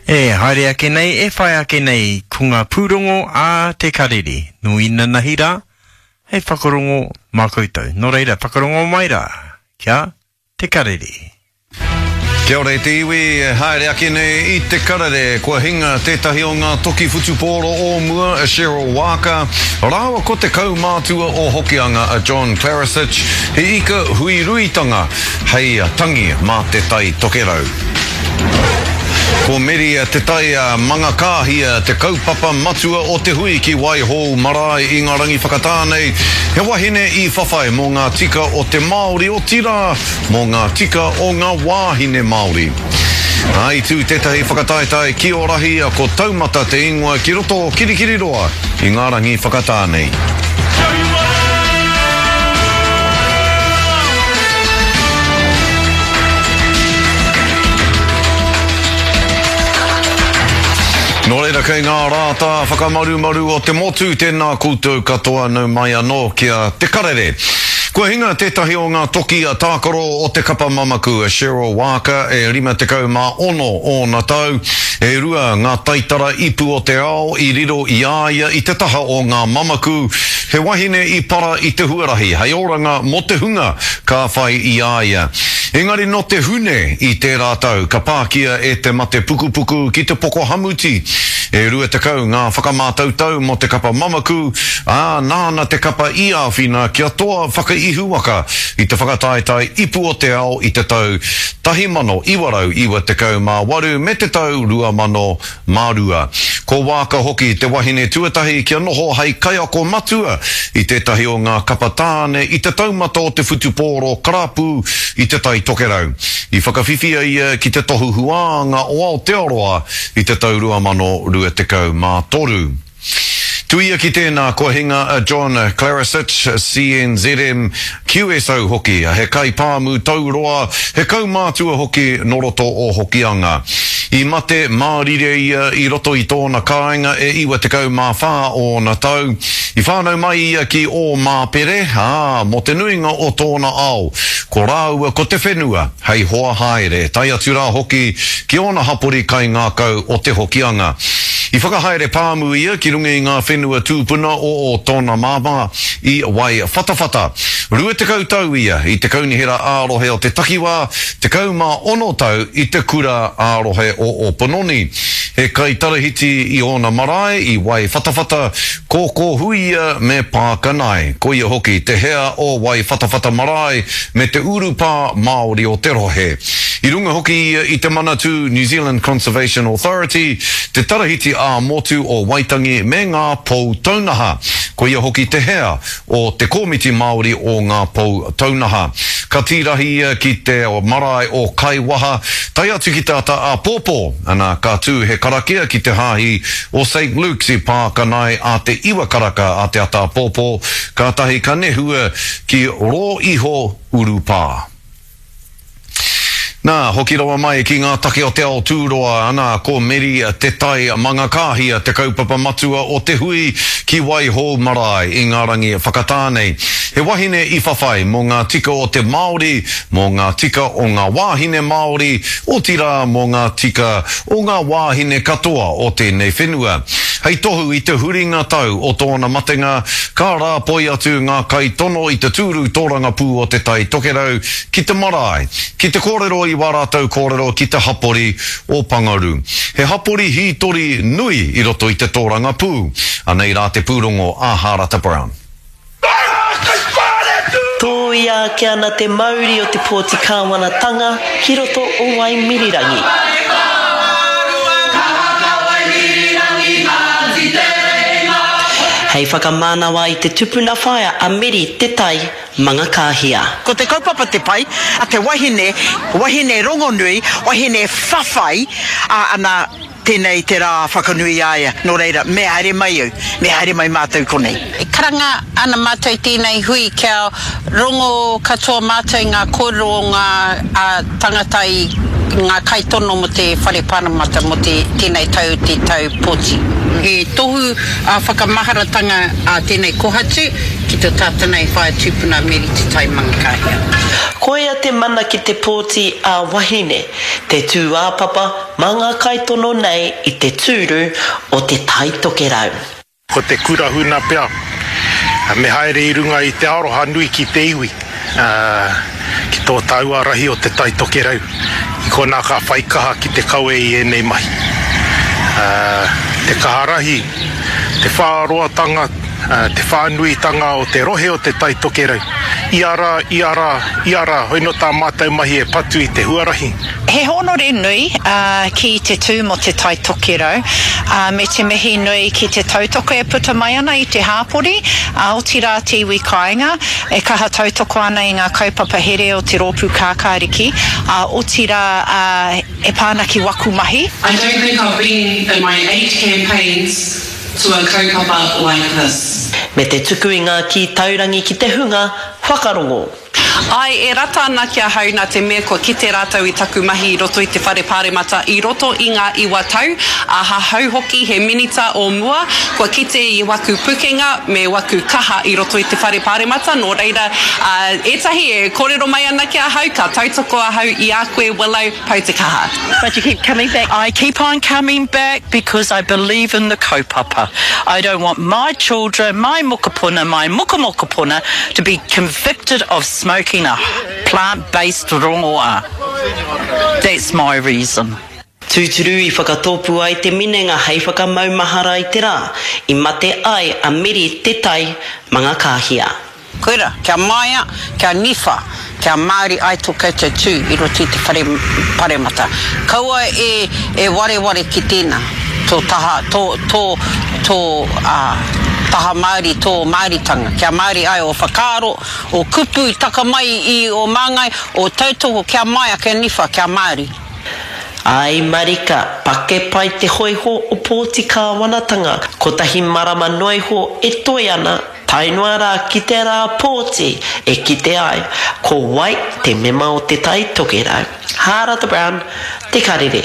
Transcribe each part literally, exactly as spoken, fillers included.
E haere ake nei, e whai ake nei, ko ngā pūrongo a te karere. Nui nanahira, hei whakarongo mā koutou. Nō reira, whakarongo mai rā, kia te karere. Kia ora te iwi, haere ake nei i te karere, kua hinga tētahi o ngā toki futupōro o mua, a Cheryl Walker, rāua ko te kaumātua o hokianga a John Clarisic, he ika hui ruitanga, hei tangi mā te tai tokerau. Ko meri te tai manga kāhia te kaupapa matua o te hui ki Waihou Marae i ngā rangi whakatānei. He wahine i whawhai mō ngā tika o te Māori o tira, mō ngā tika o ngā wāhine Māori. Ai tū tētahi whakataetai ki o rahi a ko taumata te ingoa ki roto kirikiri roa i ngā rangi whakatānei. Nō reira kei ngā rāta whakamaru-maru o te motu tēnā koutou katoa nau mai anō kia te karere. Kua hinga tētahi o ngā toki a tākaro o te kapa mamaku a Cheryl Walker e rima te kau mā ono o nā tau. E rua ngā taitara ipu o te ao i riro i āia i te taha o ngā mamaku. He wahine i para i te huarahi. Hei oranga mo te hunga ka whai i āia. Engari no te hune i te rātau, ka pākia e te mate pukupuku ki te poko hamuti. E rua te kau ngā whakamātautau mo te kapa mamaku, ā nāna te kapa i āwhina kia toa whakaihuaka i te whakataetai ipu o te ao i te tau tahi mano iwarau iwa te kau mā waru me te tau rua mano mā rua. Ko wāka hoki te wahine tuatahi kia noho hei kaiako matua i tētahi o ngā kapa tāne i te taumata o te futupōro karapu i te tai tokerau. I whakawhiwhia ia ki te tohu huanga o Aotearoa i te tau rua mano rua te kau mā toru. Tuia ki tēnā kua hinga a John Clarisic, C N Z M Q S O hoki, he kai pāmu tauroa, he kaumātua hoki noroto o hokianga. I mate mārire ia i roto i tōna kāinga e iwa te kau mā whā o na tau. I whānau mai ia ki o mā pere, ā, mo te nuinga o tōna ao. Ko rāua ko te whenua, hei hoa haere, tai atu rā hoki ki ona hapori kai ngā kau o te hokianga. I whakahaere pāmu ia ki runga i ngā whenua tūpuna o o tōna māma i wai whatawhata. Rua te kau tau ia i te kaunihera ārohe o te takiwā, te kau mā ono tau i te kura ārohe o o Panoni. He kai tarahiti i ona marae i wai whatawhata kōkō huia me Pākanai. Ko ia hoki te hea o wai whatawhata marae me te urupā Māori o te rohe. I runga hoki i te manatu New Zealand Conservation Authority, te tarahiti a motu o Waitangi me ngā pou taunaha. Ko ia hoki te hea o te komiti Māori o ngā pou taunaha. Ka tirahi ki te marae o Kaiwaha, tai atu ki tāta a Pōpō, ana ka tū he karakia ki te hāhi o Saint Luke's i Pākanai a te iwa karaka a te ata Pōpō, ka tahi ka nehua ki Ro Iho Urupā. Nā, hoki rawa mai ki ngā take o te ao tūroa, ana ko meri te tai manga kāhia te kaupapa matua o te hui ki Waihou Marae i ngā rangi whakatānei. He wahine i whawhai mō ngā tika o te Māori, mō ngā tika o ngā wāhine Māori, o tira mō ngā tika o ngā wāhine katoa o tēnei whenua. Hei tohu i te huringa tau o tōna matenga, ka rāpoi atu ngā kai tono i te tūru tōranga pū o te tai tokerau ki te marae, ki te kōrero i wārātau kōrero ki te hapori o Pangaru. He hapori hītori nui i roto i te tōranga pū, anei rā te pūrongo a Harata Brown. Tō ia ke ana te mauri o te pōti kāwanatanga ki roto o Waimirirangi. Hei whakamānawa i te tupuna whaia a meri te tai manga kāhia. Ko te kaupapa te pai, a te wahine, wahine rongonui, wahine whawhai, a ana tēnei te rā whakanui aia. Nō reira, me haere mai au, me haere mai mātou konei. E karanga ana mātou tēnei hui kia rongo katoa mātou ngā kōrero ngā uh, tangatai ngā kaitono mo te whare Paramata mo te tēnei tau te tau Pōti. He tohu a uh, whakamaharatanga a uh, tēnei kohatu ki te tātanei whae tūpuna meri te tai mangakahia. Koia te mana ki te Pōti a wahine, te tū āpapa mā ngā kaitono nei i te tūru o te tai toke rau. Ko te kurahuna pea, me haere i runga i te aroha nui ki te iwi, uh, ki tō taua rahi o te tai toke rau. I ko nā ka whaikaha ki te kaue i enei mahi. Uh, te kaharahi, te whaaroatanga, uh, te whaanuitanga o te rohe o te tai toke rau. I ara, i ara, i ara, hoi no tā mātou mahi e patu i te huarahi. He honore nui uh, ki te tū mo te tai toke rau, uh, me te mihi nui ki te tautoko e puta mai ana i te hāpori, uh, o tira te iwi kāinga, e kaha tautoko ana i ngā kaupapa here o te rōpū kākāriki, uh, o tira uh, e pāna ki waku mahi. I don't think I've been in my eight campaigns to a kaupapa like this. Me te tukuinga ki taurangi ki te hunga, whakarongo. Ai, e rata ana kia hau nā te mea ko ki te rātau i taku mahi i roto i te whare Pāremata i roto i ngā iwa tau, a ha hau hoki he minita o mua, ko ki te i waku pukenga me waku kaha i roto i te whare Pāremata, nō reira, uh, etahi e kōrero mai ana kia hau, ka tautoko a hau i a koe walau pau te kaha. But you keep coming back. I keep on coming back because I believe in the kaupapa. I don't want my children, my mokopuna, my mokomokopuna to be convicted of smoking a plant-based rongoa. That's my reason. Tūturu i whakatōpu ai te minenga hei whakamaumahara i te rā, I mate ai a meri te tai mga kāhia. Koira, kia maia, kia nifa, kia Māori ai tō koutou tū i roti te whare Pāremata. Kaua e, e ware ware ki tēnā, tō taha, tō, tō, tō, uh, taha Māori, tō Māoritanga. Kia Māori ai o whakaaro, o kupu, taka mai i o māngai, o tautoko, kia maia, kia nifa, kia Māori. Ai Marika, pake pai te hoiho o Pōti Kāwanatanga, ko tahi marama noiho e toi ana, tainua rā ki te rā Pōti, e ki te ai, ko wai te mema o te tai toke rau. Hārata Brown, te karere.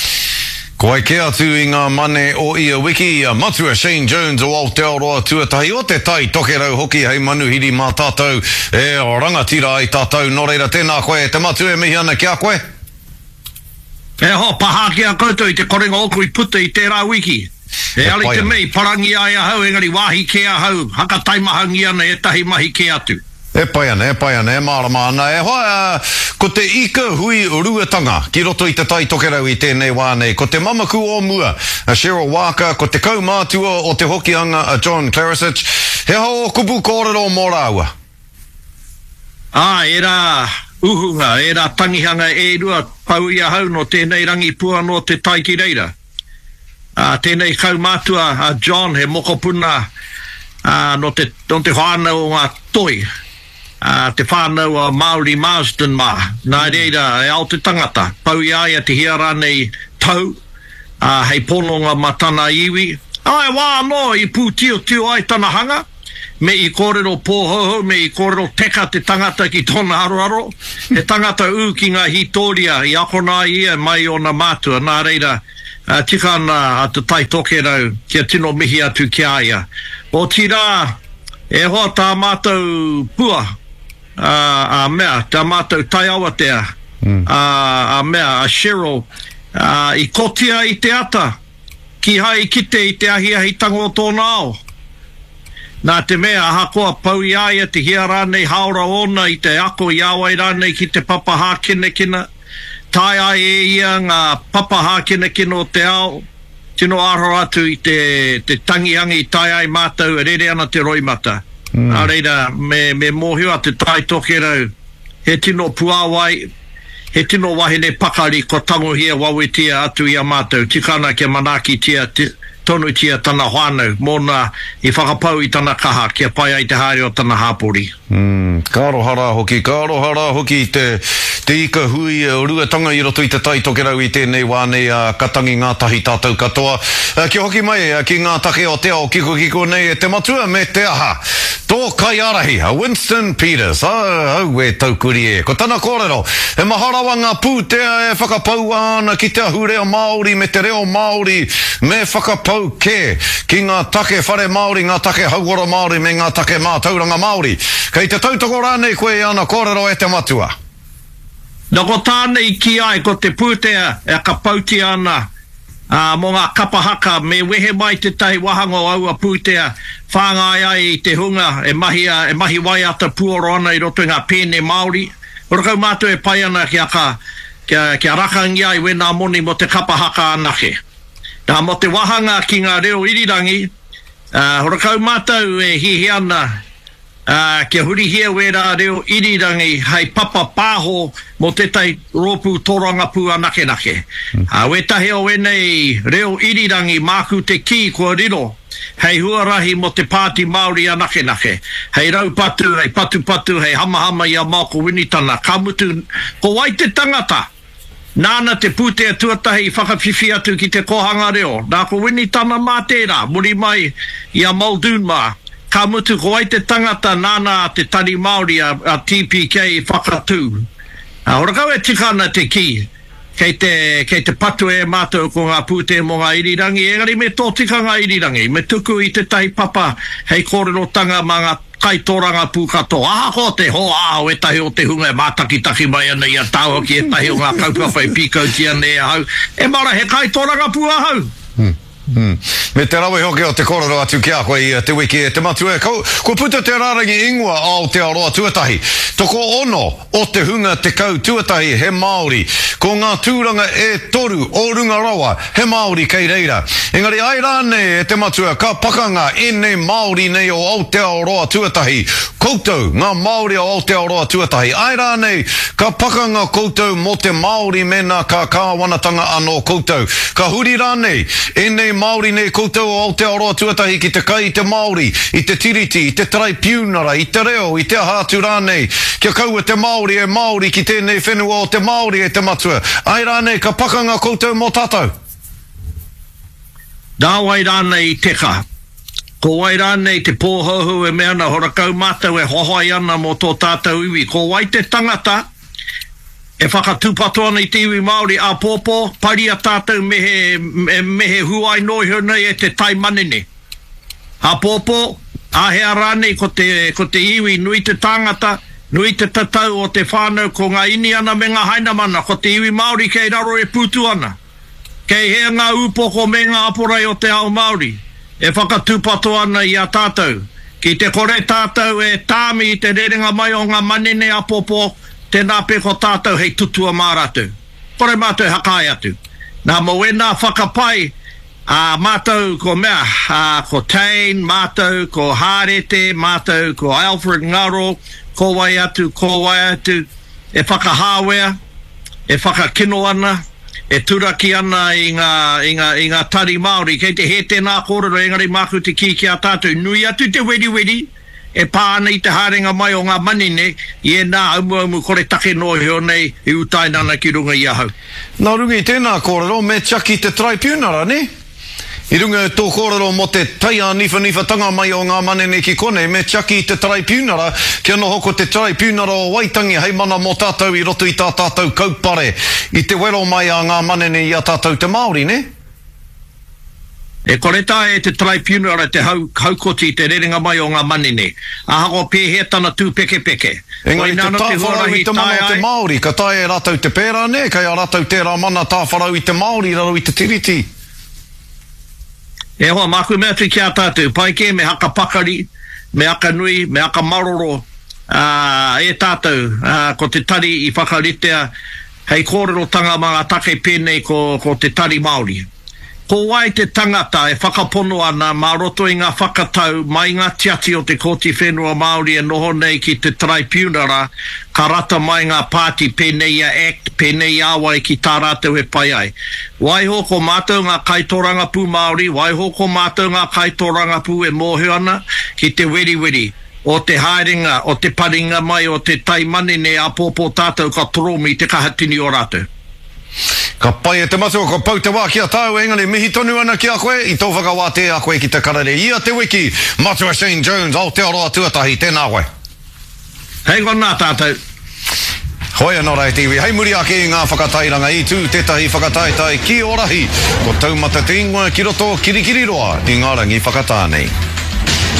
Ko ai ke atu i ngā mane o ia wiki, a matua Shane Jones o Aotearoa tuatahi o te tai toke rau hoki hei manuhiri mā tātou, e o rangatira ai tātou, nō reira tēnā koe, te matua e mihi ana kia koe? E ho, paha kia koutou i te korenga oku i puta i tērā wiki. E e ali te mei, parangi ai ahau, engari wāhi ke ahau, haka taimahangi ana e tahi mahi ke atu. E pai ana, e pai ana, e mārama ana, e hoa, uh, ko te ika hui ruatanga, ki roto i te tai toke rau i tēnei wānei, ko te mamaku o mua, uh, Cheryl Walker, ko te kaumātua o te hokianga, uh, John Clarisic, he hao o kupu kōrero mō rāua. Ah, e rā uhunga, e rā tangihanga e rua pau i ahau no tēnei rangi pua no te tai ki reira. Uh, tēnei kaumātua, uh, John, he mokopuna, uh, no te, no te whānau o ngā toi. Uh, te whānau a Māori Marsden mā, nā reira e ao te tangata, pau i aia te hiara nei tau, uh, hei pononga matana iwi, ai wā no i pū tio tio ai tana hanga, me i kōrero pōhoho, me i kōrero teka te tangata ki tōna aroaro, he tangata u ki ngā hitoria i akona ia mai o na mātua, nā reira, uh, tika ana a te tai toke rau, kia tino mihi atu ki aia. O tira, e hoa tā mātou pua, Uh, a mea, tā mātou tai awatea, mm. uh, a mea, a Cheryl, uh, i kotia i te ata, ki hai kite i te ahi ahi tango o tōna ao. Nā te mea, a hakoa pau i aia te hia rānei haora ona i te ako i awai rānei ki te papa hākene kina, tai ai e ia ngā papa hākene kina o te ao, tino aro atu i te, te tangihangi tai ai mātou, e rere ana te roimata. Mm. A reira, me, me mōhua te tai toke rau, he tino puawai, he tino wahine pakari ko tango hia wawetia atu i a mātou, tikana ke manaki tia, tonu tia tana whānau, mōna i whakapau i tana kaha, kia pai ai te haere o tana hāpori. Mm, ka arohara hoki, ka arohara hoki te, te ika hui o ruatanga i roto i te tai tokerau i tēnei wānei uh, katangi ngātahi tātou katoa. Uh, kia hoki mai uh, ki ngātahi o te ao kiko kiko nei e te matua me te aha. Tō kai arahi, a Winston Peters, au e taukuri e. Ko tana kōrero, e maharawanga pūtea e whakapau ana ki te ahu reo Māori me te reo Māori me whakapau ke ki ngā take whare Māori, ngā take hauora Māori me ngā take mātauranga Māori. Kei te tautoko rānei koe ana kōrero e te matua. Nā ko tānei ki ai ko te pūtea e ka pauti ana uh, mo ngā kapahaka me wehe mai te tahi wahango au a pūtea whāngai ai i te hunga e mahi, e mahi wai ata puoro ana i roto ngā pēne Māori. Orakau mātou e pai ana kia, ka, kia, kia rakangi ai wena moni mo te kapahaka anake. Nā mo te wahanga ki ngā reo irirangi, uh, orakau mātou e hihi ana Uh, kia huri hia wera reo irirangi hei papa pāho mo te tai ropu toranga pua nake nake. Mm. Uh, we tahe o wenei reo irirangi māku te ki kua riro hei huarahi mo te pāti Māori a nake nake. Hei rau patu, hei patu patu, hei hama hama i a Māko Winitana. Ka mutu, ko wai te tangata. Nāna te pūtea tuatahi i whakawhiwhi atu ki te kohanga reo. Nā ko Winitana mā tērā, muri mai i a Muldoon mā. Ka mutu ko ai te tangata nāna te tari Māori a, a T P K whakatū. Uh, Horakau e tikana te ki, kei te, kei te patu e mātou ko ngā pūte mo ngā irirangi, engari me tō tika ngā irirangi, me tuku i te tai papa hei kōrero tanga mā ngā kaitoranga pūkato. Ah, ko te ho ao e tahi o te hunga e mātakitaki mai ana i a tāo ki e tahi o ngā kaupawhai pīkautia ne hau. E mara he kaitoranga pūa hau. Hmm. Hmm. Me te rawe hoki o te kōrero atu ki a koe i te wiki e te matua. Ko, ko puta te rārangi ingua ao te aroa tuatahi. Toko ono o te hunga te kau tuatahi he Māori. Ko ngā tūranga e toru o runga rawa he Māori kei reira. Engari ai rānei e te matua ka pakanga e nei Māori nei o Aotearoa tuatahi. Koutou ngā Māori o Aotearoa tuatahi. Ai rānei ka pakanga koutou mo te Māori mena ka kāwanatanga anō koutou. Ka huri rānei e nei Māori nei koutou o Aotearoa tuatahi ki te kai i te Māori, i te tiriti, i te tarai piunara, i te reo, i te hātu rānei. Kia kaua te Māori e Māori ki tēnei whenua o te Māori e te matua. Ai rānei ka pakanga koutou mo tātou. Nā wai rānei i teka. Ko wai rānei te pōhohu e meana horakau mātou e hohoi ana mo tō tātou iwi. Ko wai te tangata e whakatūpato ana i te iwi Māori a pōpō, pari a tātou mehe, mehe huai noi hernei e te tai manene. A pōpō, a hea rānei ko te, ko te iwi nui te tangata, nui te tatau o te whānau ko ngā ini ana me ngā haina mana, ko te iwi Māori kei raro e pūtu ana. Kei hea ngā upoko me ngā aporai o te ao Māori, e whakatūpato ana i a tātou. Ki te kore tātou e tāmi i te rerenga mai o ngā manene a pōpō, tēnā pe ko tātou hei tutua māratu. Kore mātou hakai atu. Nā mo wena whakapai, a mātou ko mea, a ko Tain, mātou ko Hārete, mātou ko Alfred Ngaro, ko wai atu, ko wai atu, e whakahāwea, e whakakino ana, e turaki ana i ngā, i ngā, i ngā tari Māori, kei te he tēnā kōrero, engari māku te kiki a tātou, nui atu te wedi wedi, e pāna i te harenga mai o ngā manine, i e nā aumu aumu kore take noi heo nei, i utainana ki runga i ahau. Nā runga i tēnā kōrero, me tiaki te tribunara, ne? I runga tō kōrero mo te taia nifa nifa tanga mai o ngā manene ki kone, me tiaki te tribunara, kia no hoko te tribunara o Waitangi, hei mana mo tātou i roto i tā tātou kaupare, i te wero mai a ngā manene i a tātou te Māori, ne? E koreta e te tribunara te hau, haukoti te rerenga mai o ngā manene. A hako pēhea tana tū peke peke. Engari te tāwharau i te mana o te Māori, ka tae e ratau te pērā ne, kai a ratau tērā mana tāwharau i te Māori, raro i te tiriti. E hoa, māku mea tu ki a tātou, paike me haka pakari, me haka nui, me haka maroro, uh, e tātou, uh, ko te tari i whakaritea, hei kōrero tanga mga take pēnei ko, ko te tari Māori. ko wai te tangata e whakapono ana mā roto i ngā whakatau mai ngā tiati o te koti whenua Māori e noho nei ki te tribunal ka rata mai ngā pāti pēnei a act, pēnei awai ki tā rātou e pai ai. Wai hoko mātou ngā kaitoranga pū Māori, wai hoko mātou ngā kaitoranga pū e mōhio ana ki te weri weri. O te haerenga, o te paringa mai, o te taimane ne a pōpō tātou ka toromi te kahatini o rātou. Ka pai e te matua, ka pau te wā ki a tāu, engari mihi tonu ana ki a koe, i tō whakawāte a koe ki te karare. Ia te wiki, matua Shane Jones, Aotearoa tuatahi, tēnā koe. Hei kona tātou. Hoi anō rai tiwi, hei muri ake i ngā whakatairanga i tū tētahi whakataitai ki orahi, ko taumata te ingoa ki roto kirikiri roa, i ngā rangi whakatānei.